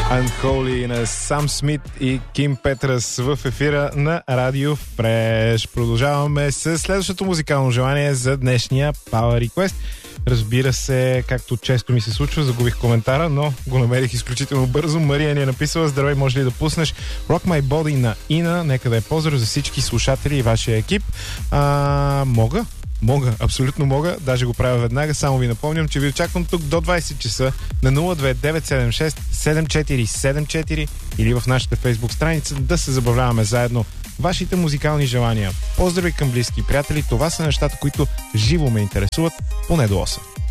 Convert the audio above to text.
Unholy на Сам Смит и Ким Петрас в ефира на Радио Фреш. Продължаваме с следващото музикално желание за днешния Power Request. Разбира се, както често ми се случва, загубих коментара, но го намерих изключително бързо. Мария ни е написала: здравей, може ли да пуснеш Rock My Body на Ина? Нека да е поздрав за всички слушатели и вашия екип. Мога, абсолютно мога. Даже го правя веднага. Само ви напомням, че ви очаквам тук до 20 часа на 02976 7474 или в нашата фейсбук страница да се забавляваме заедно. Вашите музикални желания, поздрави към близки приятели, това са нещата, които живо ме интересуват поне до 8.